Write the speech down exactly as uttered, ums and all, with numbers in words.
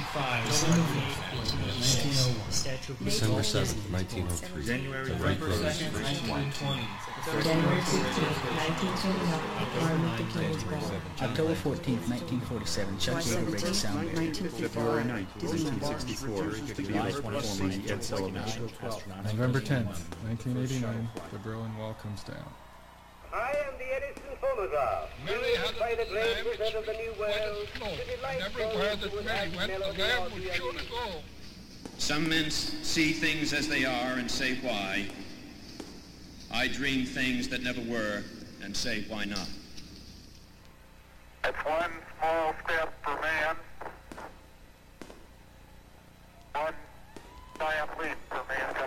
five, nineteen oh one. December seventh, nineteen oh three. January The Wright brothers. second, nineteen twenty. January fifteenth, nineteen twenty-nine, Martin Luther King was born. October fourteenth, nineteen forty-seven, Chuck Yeager breaks the sound barrier. nineteen February fifty-five, ninth, Disney nineteen sixty-four, July twenty-fourth, Ed Sullivan. November tenth, nineteen eighty-nine, the Berlin Wall comes down. I am the Edison phonograph. Mary had By the a great lamb wizard of the new went world, and flowed, to delight and everywhere those that who would Mary add went, the melody, lamb melody, would and surely music. go. Some men s- see things as they are and say why. I dream things that never were and say why not. It's one small step for man, one giant leap for mankind.